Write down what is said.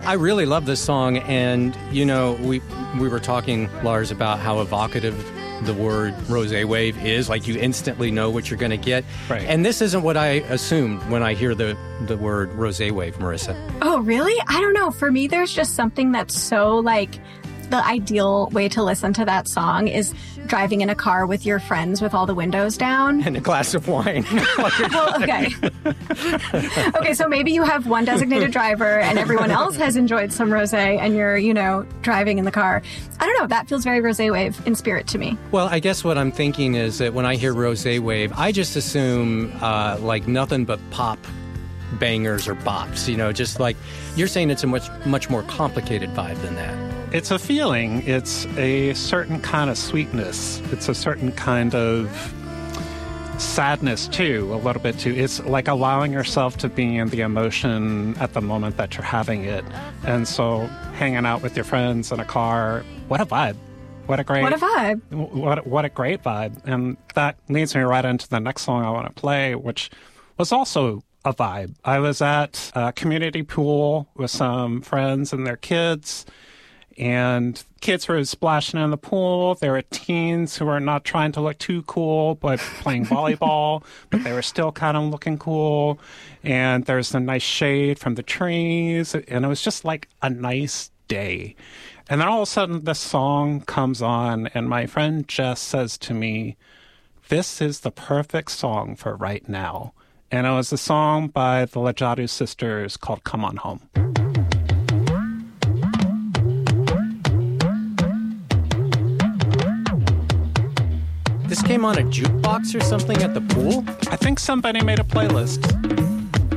I really love this song, and, you know, we were talking, Lars, about how evocative the word rosé wave is. Like, you instantly know what you're going to get. Right. And this isn't what I assumed when I hear the word rosé wave, Marissa. Oh, really? I don't know. For me, there's just something that's so, like, the ideal way to listen to that song is driving in a car with your friends with all the windows down. And a glass of wine. Well, okay. Okay, so maybe you have one designated driver and everyone else has enjoyed some rosé and you're, you know, driving in the car. I don't know. That feels very rosé wave in spirit to me. Well, I guess what I'm thinking is that when I hear rosé wave, I just assume like nothing but pop bangers or bops, you know, just like you're saying it's a much more complicated vibe than that. It's a feeling. It's a certain kind of sweetness. It's a certain kind of sadness, too, a little bit, too. It's like allowing yourself to be in the emotion at the moment that you're having it. And so hanging out with your friends in a car, what a vibe. What a vibe. What a great vibe. And that leads me right into the next song I want to play, which was also a vibe. I was at a community pool with some friends and their kids, and kids were splashing in the pool. There were teens who were not trying to look too cool, but playing volleyball, but they were still kind of looking cool. And there's a nice shade from the trees, and it was just like a nice day. And then all of a sudden, this song comes on, and my friend Jess says to me, "This is the perfect song for right now." And it was a song by the Lajadu Sisters called "Come On Home." This came on a jukebox or something at the pool? I think somebody made a playlist.